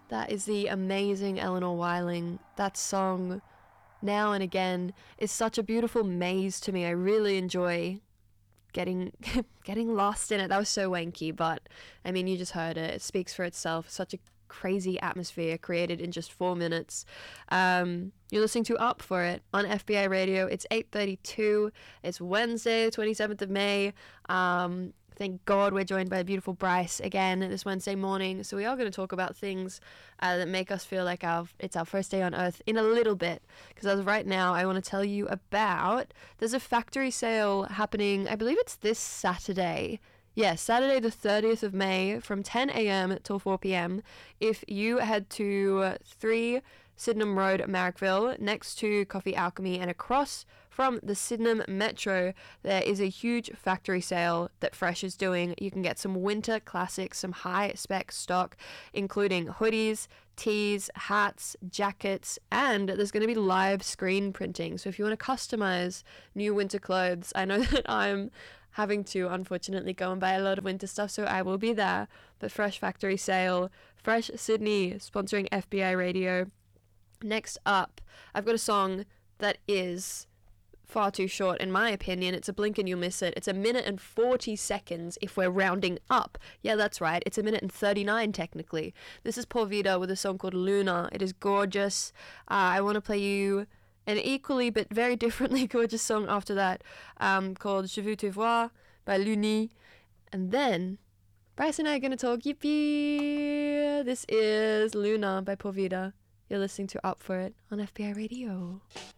That is the amazing Eleanor Weiling. That song, Now and Again, is such a beautiful maze to me. I really enjoy getting getting lost in it. That was so wanky, but I mean, you just heard it. It speaks for itself. Such a crazy atmosphere created in just 4 minutes. You're listening to Up For It on FBI Radio. It's 8:32. It's Wednesday, 27th of May. Thank God we're joined by beautiful Bryce again this Wednesday morning. So we are going to talk about things that make us feel like it's our first day on Earth in a little bit. Because as of right now, I want to tell you about, there's a factory sale happening, I believe it's this Saturday. Yes, Saturday the 30th of May from 10 a.m. till 4 p.m. If you head to 3 Sydenham Road, Marrickville, next to Coffee Alchemy, and across from the Sydenham Metro, there is a huge factory sale that Fresh is doing. You can get some winter classics, some high-spec stock, including hoodies, tees, hats, jackets, and there's going to be live screen printing. So if you want to customize new winter clothes, I know that I'm having to unfortunately go and buy a lot of winter stuff, so I will be there. But Fresh Factory Sale, Fresh Sydney sponsoring FBI Radio. Next up, I've got a song that is far too short in my opinion. It's a blink and you'll miss it. It's 1 minute and 40 seconds if we're rounding up. Yeah, that's right. It's 1 minute and 39 technically. This is Por Vida with a song called Luna. It is gorgeous. I want to play you an equally but very differently gorgeous song after that, called Je veux te voir by Luni. And then Bryce and I are going to talk. Yippee! This is Luna by Por Vida. You're listening to Up For It on FBI Radio.